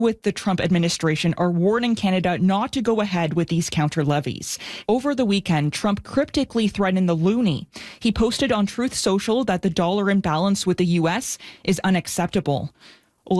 with the Trump administration are warning Canada not to go ahead with these counter levies. Over the weekend, Trump cryptically threatened the loonie. He posted on Truth Social that the dollar imbalance with the U.S. is unacceptable.